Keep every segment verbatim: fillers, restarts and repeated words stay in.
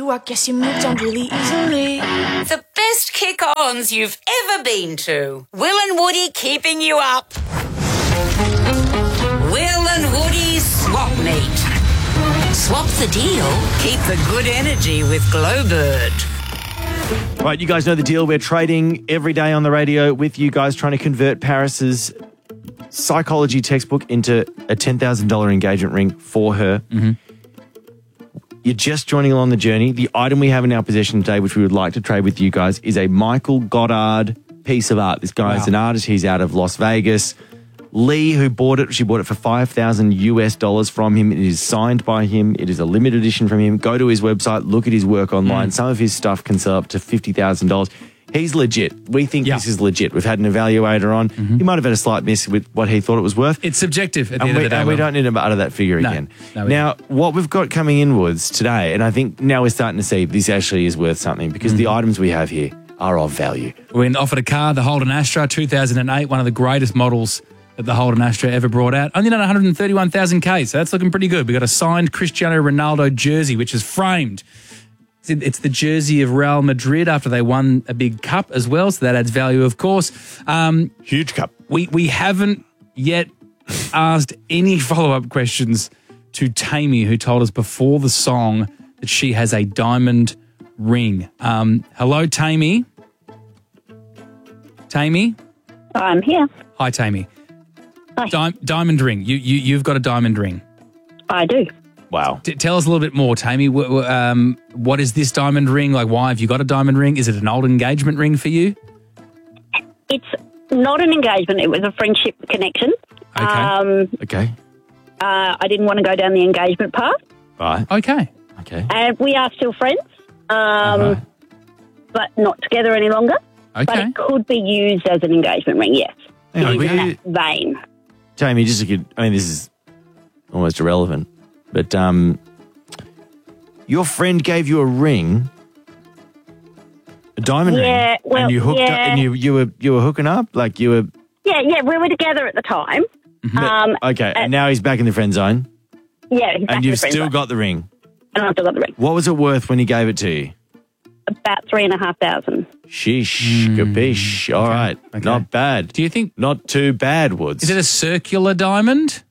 I guess you moved on really easily. The best kick-ons you've ever been to. Will and Woody keeping you up. Will and Woody's Swap Meet. Swap the deal, keep the good energy with Glowbird. Right, you guys know the deal. We're trading every day on the radio with you guys, trying to convert Paris's psychology textbook into a ten thousand dollars engagement ring for her. Mm-hmm. You're just joining along the journey. The item we have in our possession today, which we would like to trade with you guys, is a Michael Goddard piece of art. This guy Wow. is an artist. He's out of Las Vegas. Lee, who bought it, she bought it for five thousand US dollars from him. It is signed by him. It is a limited edition from him. Go to his website, look at his work online. Mm. Some of his stuff can sell up to fifty thousand dollars. He's legit. We think Yeah. this is legit. We've had an evaluator on. Mm-hmm. He might have had a slight miss with what he thought it was worth. It's subjective at the and end we, of the day. and we Will. don't need to utter that figure No. again. No, we now, what we've got coming inwards today, and I think now we're starting to see this actually is worth something because the items we have here are of value. We're been offered a car, the Holden Astra two thousand eight, one of the greatest models that the Holden Astra ever brought out. Only done one hundred thirty-one thousand K, so that's looking pretty good. We got a signed Cristiano Ronaldo jersey, which is framed. It's- It's the jersey of Real Madrid after they won a big cup as well, so that adds value, of course. Um, Huge cup. we we haven't yet asked any follow-up questions to Tammy, who told us before the song that she has a diamond ring. Um, hello, Tammy. Tammy? I'm here. Hi, Tammy. Hi. Di- diamond ring. You, you, you've got a diamond ring. I do. Wow. T- tell us a little bit more, Tammy. W- w- um, what is this diamond ring? Like, why have you got a diamond ring? Is it an old engagement ring for you? It's not an engagement. It was a friendship connection. Okay. Um, Okay. uh, I didn't want to go down the engagement path. Right. Okay. Okay. And we are still friends, um, Uh-huh. but not together any longer. But Okay. it could be used as an engagement ring, yes. Hang on, It is will in you- that vein. Jamie, just a good, I mean, this is almost irrelevant, but um, your friend gave you a ring, a diamond Yeah, ring, well, and you hooked up, yeah. and you you were you were hooking up, like you were. Yeah, yeah, we were together at the time. Um, Okay, uh, and now he's back in the friend zone, yeah, he's back and in you've the friend still zone. got the ring. And I've still got the ring. What was it worth when he gave it to you? About three and a half thousand. Sheesh, capiche. All right, okay. not bad. Do you think, Not too bad, Woods. is it a circular diamond?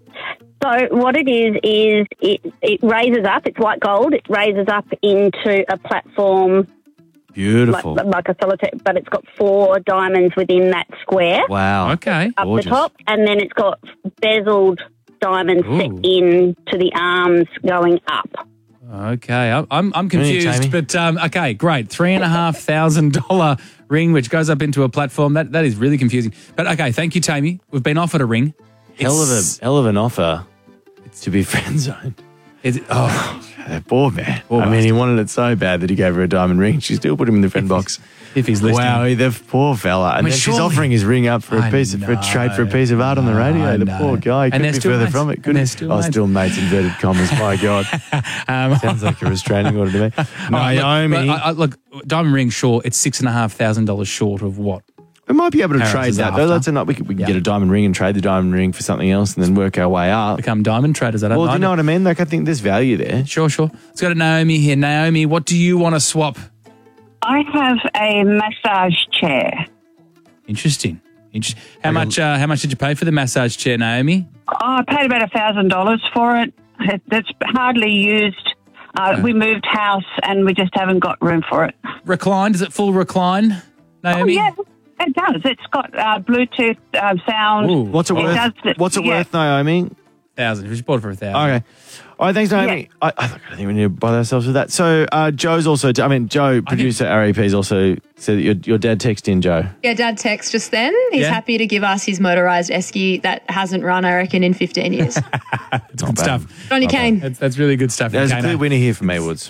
So what it is is it it raises up. It's white gold. It raises up into a platform like, Beautiful. like a solitaire, but it's got four diamonds within that square Wow. Okay. up gorgeous. the top, and then it's got bezeled diamonds Ooh. set into the arms going up. Okay, I'm I'm, I'm Really, confused, Tammy? but um, okay, great. Three and a half thousand dollar ring, which goes up into a platform. That that is really confusing. But okay, thank you, Tammy. We've been offered a ring. Hell of It's- a hell of an offer to be friend zoned. Is it, oh, That poor man. Poor I mean, bastard. he wanted it so bad that he gave her a diamond ring. She still put him in the friend box. if he's listening. Wow, the poor fella. And mean, then she's surely- offering his ring up for a I piece of, for a trade for a know. piece of art on the radio. I the know. poor guy. And Couldn't they're be still further mates. from it. And Couldn't they're still oh, mates. still mates, inverted commas. My God. Um, Sounds like a restraining order to me. all right, look, Naomi. but I, I, look, diamond ring, sure, it's six and a half thousand dollars short of what? we might be able to Harris trade is that. after. Though. That's enough. We could, we could Yeah. get a diamond ring and trade the diamond ring for something else and then work our way up. Become diamond traders. I don't Well, do you know mind. what I mean? Like, I think there's value there. Sure, sure. Let's go to Naomi here. Naomi, what do you want to swap? I have a massage chair. Interesting. Interesting. How much? Uh, how much did you pay for the massage chair, Naomi? Oh, I paid about a thousand dollars for it. It- That's hardly used. Uh, we moved house and we just haven't got room for it. Reclined? Is it full recline, Oh, Naomi? yeah, it does. It's got uh, Bluetooth uh, sound. Ooh. What's it It worth? does- What's it yeah. worth, Naomi? Thousand. We bought it for a thousand. Okay. All right, thanks, Naomi. I, I don't think we need to bother ourselves with that. So, uh, Joe's also, I mean, Joe, producer R E P's also said that your, your dad texted in, Joe. Yeah, Dad text just then. He's Yeah? happy to give us his motorised esky that hasn't run, I reckon, in fifteen years. It's good bad. stuff. Johnny Kane. That's, that's really good stuff. There's a Kano. clear winner here for me, Woods.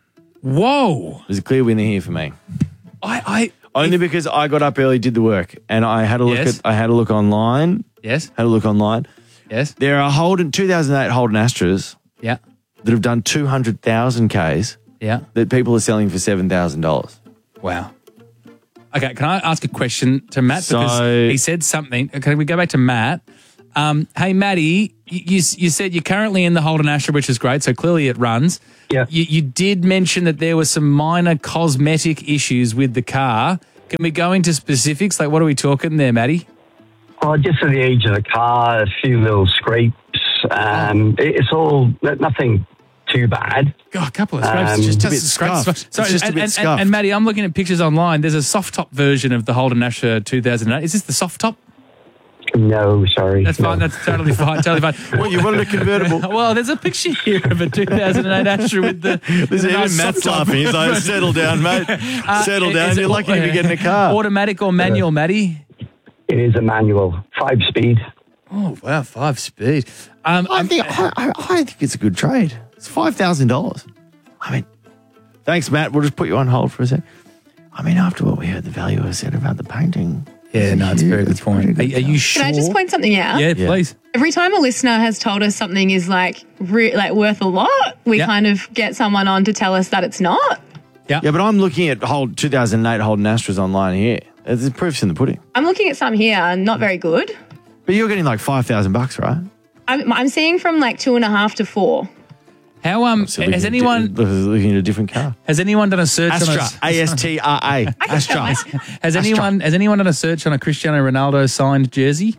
Whoa. There's a clear winner here for me. I, I, Only because I got up early, did the work, and I had a look Yes. at, I had a look online, yes, had a look online. yes, There are Holden, two thousand eight Holden Astras yeah, that have done two hundred thousand Ks yeah. that people are selling for seven thousand dollars. Wow. Okay, can I ask a question to Matt? Because So- he said something. Can we go back to Matt? Um, hey, Maddie, you, you you said you're currently in the Holden Astra, which is great, so clearly it runs. Yeah. You, you did mention that there were some minor cosmetic issues with the car. Can we go into specifics? Like, what are we talking there, Maddie? Oh, just for the age of the car, a few little scrapes. Um, it- it's all nothing too bad. Oh, a couple of scrapes. Um, just It's a bit scrapes. scuffed. Sorry, It's just a and, bit and, and, scuffed. and Maddie, I'm looking at pictures online. There's a soft top version of the Holden Astra two thousand eight. Is this the soft top? No, sorry. That's no. fine. That's totally fine. Totally fine. What, you wanted a convertible? Well, there's a picture here of a two thousand eight Astra with the. There's with the even nice Matt's soft top. laughing. He's like, settle down, mate. Settle Uh, down. is it You're lucky to be au- getting a car. Automatic or manual, Maddie? It is a manual, five speed. Oh wow, five speed. Um, I think I, I, I think it's a good trade. It's five thousand dollars. I mean, thanks, Matt. We'll just put you on hold for a sec. I mean, after what we heard the valuer said about the painting. yeah, no, it's a very good point. Are, are you sure? Can I just point something out? Yeah, Yeah. please. Every time a listener has told us something is like re- like worth a lot, we Yeah. kind of get someone on to tell us that it's not. Yeah, but I'm looking at Hold two thousand eight Holden Astras online here. There's proofs in the pudding. I'm looking at some here, and not very good. But you're getting like five thousand bucks, right? I'm, I'm seeing from like two and a half to four. How um So looking has at anyone di- looking at a different car? has anyone done a search Astra, on a, A S T R A, Astra. has anyone has anyone done a search on a Cristiano Ronaldo signed jersey?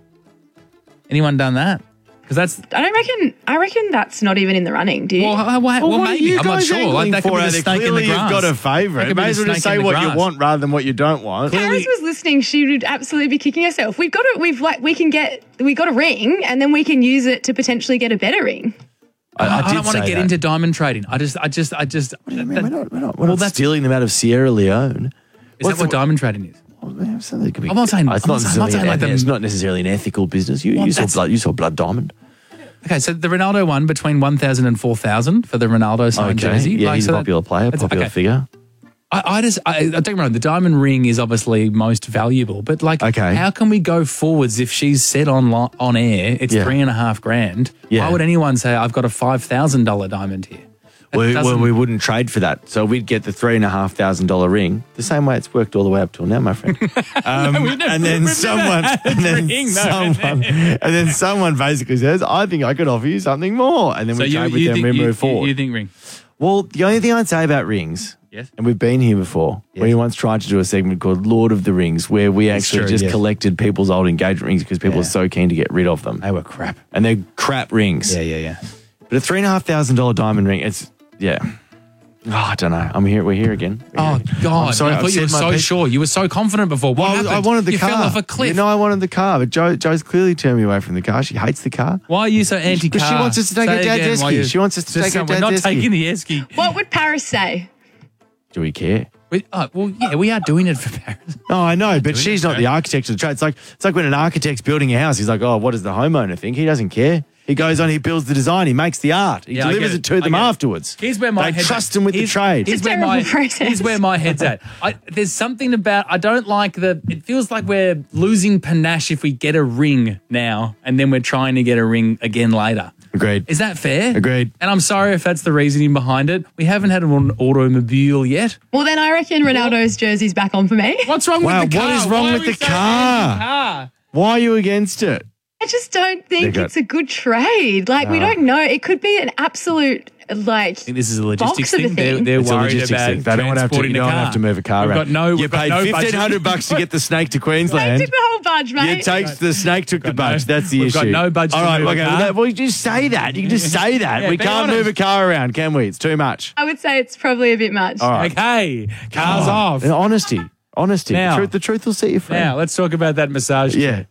Anyone done that? Because that's I don't reckon. I reckon that's not even in the running. Do you? well, uh, well, well, what are maybe you I'm not guys sure. Like angling that could for be the out there? snake in the Clearly grass. you've got a That favourite. could be May the as well just snake say in the what you grass. want rather than what you don't want. Paris was listening. She would absolutely be kicking herself. We've got to. We've like. We can get. We got a ring, and then we can use it to potentially get a better ring. I, I, did don't want to say get that. into diamond trading. I just, I just, I just. I mean, we're not, we're not, we're well, not that's- stealing them out of Sierra Leone. Is that what diamond trading is? Well, man, something could be- I'm not saying- Oh, it's I'm not not saying- I'm not necessarily saying like an- the- it's not necessarily an ethical business. You, Well, you saw that's- blood. You saw blood diamond. Okay, so the Ronaldo one between one thousand and four thousand for the Ronaldo signed jersey. Yeah, Like, he's so a that- popular player, that's- popular okay. figure. I, I just, I, I don't get me wrong, the diamond ring is obviously most valuable, but like, Okay. how can we go forwards if she's said on li- on air it's Yeah. three and a half grand? Yeah. Why would anyone say I've got a five thousand dollar diamond here? That We, doesn't- well, we wouldn't trade for that. So we'd get the three and a half thousand dollar ring, the same way it's worked all the way up till now, my friend. Um, we've never- and then we've never someone, had and then ring, no. someone, and then someone basically says, "I think I could offer you something more," and then so we you, trade with you them. think, We you, move forward. You, you think ring? Well, the only thing I'd say about rings, Yes. and we've been here before, Yes. we once tried to do a segment called Lord of the Rings, where we actually true, just yes. collected people's old engagement rings because people Yeah. are so keen to get rid of them. They were crap. And they're crap rings. Yeah, yeah, yeah. But a three and a half thousand dollar diamond ring, it's, yeah. Oh, I don't know. I'm here. We're here again. We're Oh here again. God! I'm sorry, I I've thought you were said my so piece. sure. You were so confident before. What Well, happened? I wanted the you car. fell off a cliff. You know, I wanted the car, but Jo, Jo's clearly turned me away from the car. She hates the car. Why are you so anti-car? Because she wants us to take Say her it dad's again while esky. you- She wants us to Just take her say, We're not dad's esky. taking the esky. What would Paris say? Do we care? We, oh, well, yeah, we are doing it for Paris. Oh, I know, but doing she's it, not okay. the architect of the trade. It's like it's like when an architect's building a house. He's like, oh, what does the homeowner think? He doesn't care. He goes on, he builds the design, he makes the art, he Yeah, I delivers get it it. to I them get it. afterwards. Here's where my they head's trust at. him with Here's- the trade. Here's It's a where my terrible process. here's where my head's at. I, there's something about I don't like the. It feels like we're losing panache if we get a ring now, and then we're trying to get a ring again later. Agreed. Is that fair? Agreed. And I'm sorry if that's the reasoning behind it. We haven't had an automobile yet. Well, then I reckon Ronaldo's jersey's back on for me. What's wrong Wow, with the what car? is wrong Why are with we the so car? anti-car? Why are you against it? I just don't think They got- it's a good trade. Like, we don't know. It could be an absolute, like, I think this is a logistics box of a thing. They're, thing. they're It's a worried logistics about thing. They don't want to have to, transporting you the don't car. have to move a car We've around. got no, you we've got paid no budget. fifteen hundred bucks to get the snake to they Queensland. took the whole budge, mate. You takes the snake took the got no- budge. That's the we've issue. got no budget All to right, move a okay. car. Well, well, you just say that. You can just say that. Yeah, we be can't honest. move a car around, can we? It's too much. I would say it's probably a bit much. All right. Okay, cars off. And honesty. Honesty. Now- the, truth, the truth will set you free. Now let's talk about that massage. Yeah.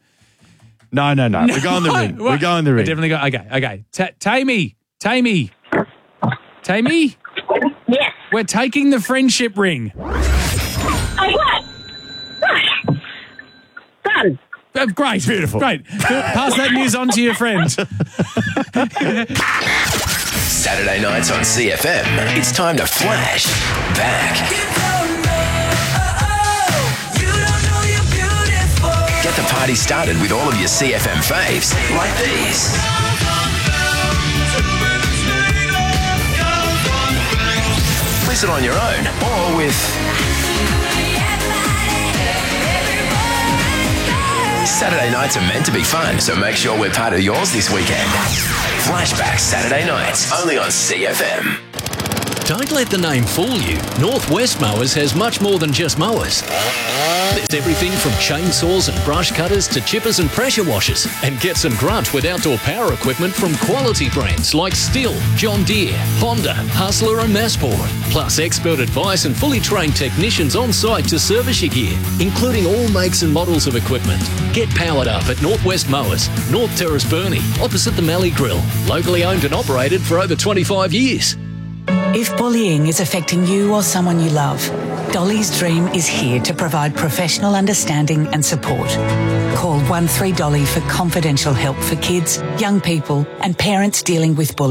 No, no, no. We're going the ring. We're going the We ring. definitely go. Okay, okay. Ta Tammy, Tammy, Tammy. Yes. We're taking the friendship ring. Oh, what? Gosh. Done. Uh, great, beautiful, great. Pass that news on to your friend. Saturday nights on C F M. It's time to flash back. Get the party started with all of your C F M faves, like these. Listen on your own or with Saturday nights are meant to be fun, so make sure we're part of yours this weekend. Flashback Saturday nights, only on C F M. Don't let the name fool you. Northwest Mowers has much more than just mowers. There's everything from chainsaws and brush cutters to chippers and pressure washers. And get some grunt with outdoor power equipment from quality brands like Stihl, John Deere, Honda, Hustler and Massport. Plus expert advice and fully trained technicians on site to service your gear, including all makes and models of equipment. Get powered up at Northwest Mowers, North Terrace Burnie, opposite the Mallee Grill. Locally owned and operated for over twenty-five years. If bullying is affecting you or someone you love, Dolly's Dream is here to provide professional understanding and support. Call one three Dolly for confidential help for kids, young people and parents dealing with bullying.